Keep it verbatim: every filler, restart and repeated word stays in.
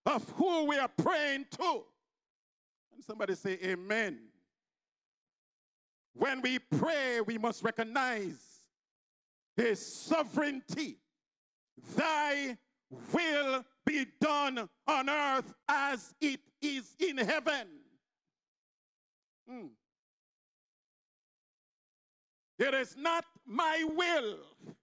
of who we are praying to. And somebody say amen. When we pray, we must recognize his sovereignty. Thy will be done on earth as it is in heaven. Mm. It is not my will